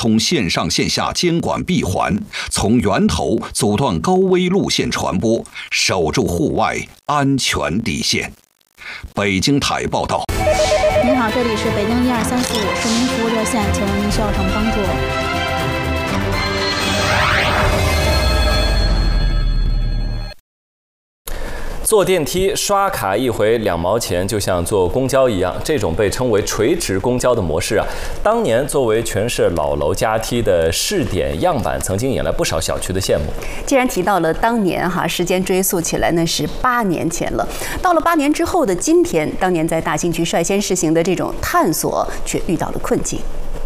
通线上线下监管闭环，从源头阻断高危路线传播，守住户外安全底线。北京台报道。 您好，这里是北京12345市民服务热线，请问您需要什么帮助？ 坐电梯刷卡一回2毛钱，就像坐公交一样，这种被称为垂直公交的模式啊，当年作为全市老楼加梯的试点样板，曾经引来不少小区的羡慕。 既然提到了当年时间追溯起来那是8年前了。到了8年之后的今天，当年在大兴区率先实行的这种探索，却遇到了困境。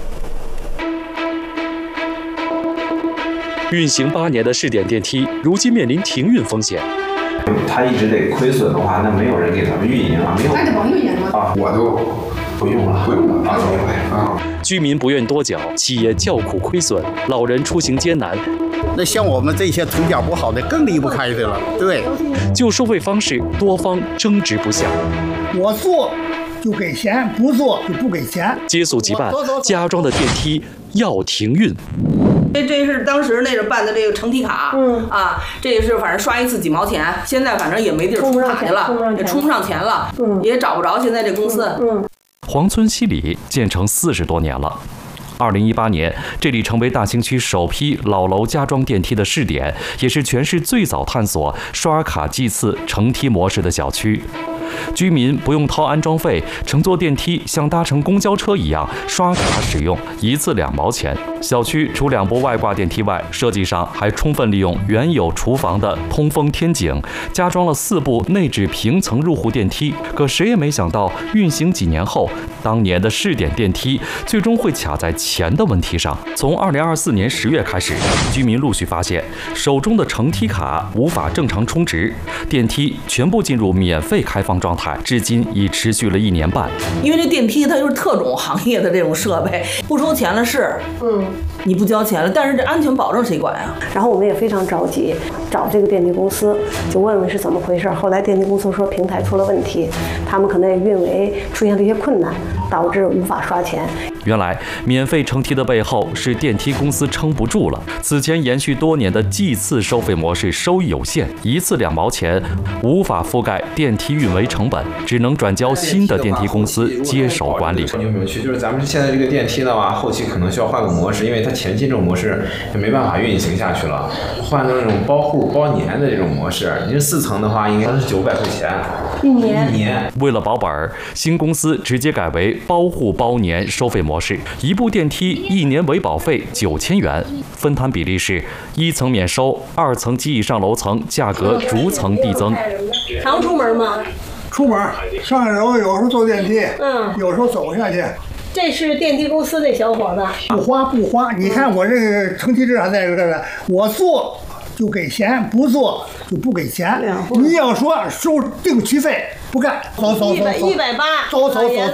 运行8年的试点电梯，如今面临停运风险。 他一直得亏损的话，那没有人给他们运营啊，没有。 那得甭运营了啊，我都不用了啊。 居民不愿多缴，企业叫苦亏损，老人出行艰难。 那像我们这些腿脚不好的更离不开的了。对， 就收费方式，多方争执不下。 我做就给钱，不做就不给钱。 接诉即办，家装的电梯要停运。 这是当时那个办的这个乘梯卡，这是反正刷一次几毛钱，现在反正也没地儿出卡去了，也充不上钱了，也找不着现在这公司。 黄村西里建成40多年了。2018年，这里成为大兴区首批老楼加装电梯的试点，也是全市最早探索刷卡计次乘梯模式的小区。居民不用掏安装费，乘坐电梯像搭乘公交车一样刷卡使用，一次2毛钱。小区除2部外挂电梯外，设计上还充分利用原有厨房的通风天井，加装了4部内置平层入户电梯。可谁也没想到，运行几年后，当年的试点电梯最终会卡在钱的问题上。从2024年10月开始，居民陆续发现手中的乘梯卡无法正常充值，电梯全部进入免费开放状态，至今已持续了1年半。 因为这电梯它就是特种行业的这种设备，不收钱了是，你不交钱了，但是这安全保证谁管呀？ 然后我们也非常着急，找这个电梯公司就问问是怎么回事。后来电梯公司说平台出了问题，他们可能也运维出现了一些困难，导致无法刷钱。 原来免费乘梯的背后是电梯公司撑不住了。此前延续多年的计次收费模式收益有限，一次2毛钱无法覆盖电梯运维成本，只能转交新的电梯公司接手管理。 你有没有去？就是咱们现在这个电梯的话，后期可能需要换个模式，因为它前期这种模式也没办法运行下去了，换成那种包户包年的这种模式。你这4层的话，应该是900块钱一年。 为了保本，新公司直接改为包户包年收费模式，一部电梯1年维保费9000元，分摊比例是1层免收，2层及以上楼层价格逐层递增。 常出门吗？ 出门上楼有时候坐电梯，有时候走下去。 这是电梯公司的小伙子， 不花，你看我这个乘梯证还在这个，我做就给钱，不做就不给钱。你要说收定期费，不干，走 180， 走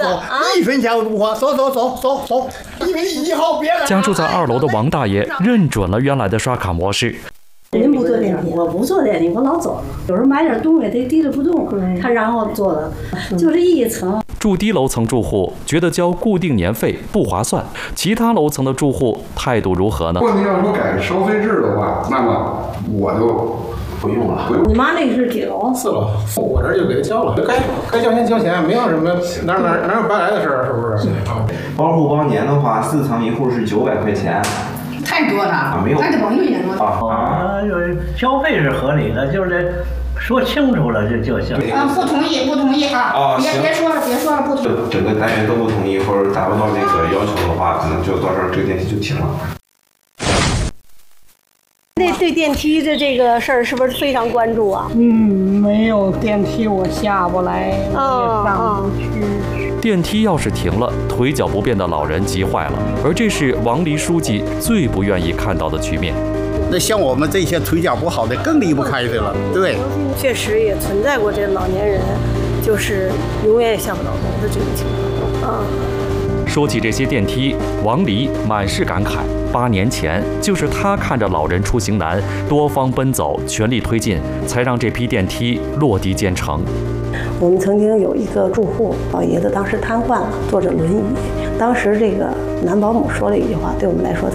，1分钱我都不花，走，1号别来。 家住在2楼的王大爷认准了原来的刷卡模式。 人不坐电梯，我不坐电梯，我老走。有时候买点东西，他提着不动，他让我坐的，就是1层。 住低楼层住户觉得交固定年费不划算，其他楼层的住户态度如何呢？ 如果你要说改收费制的话，那么我就不用了。 你妈那个是几楼？4楼。 我这就给他交了，该交钱交钱，没有什么哪有白来的事儿，是不是？ 包户包年的话，4层1户是900块钱。 太多了， 没有， 那就甭运营了。 消费是合理的，就是说清楚了就行。 不同意啊！别说了，不同意。 整个单元都不同意或者达不到这个要求的话，可能就到这儿这个电梯就停了。 那对电梯的这个事儿是不是非常关注啊？ 没有电梯我下不来，也上不去。 电梯要是停了，腿脚不便的老人急坏了，而这是王黎书记最不愿意看到的局面。 那像我们这些腿脚不好的更离不开的了。对， 确实也存在过这老年人就是永远也下不了楼的这种情况。 说起这些电梯，王黎满是感慨。8年前，就是他看着老人出行难，多方奔走，全力推进，才让这批电梯落地建成。 我们曾经有一个住户，老爷子当时瘫痪了，坐着轮椅。当时这个男保姆说了一句话，对我们来说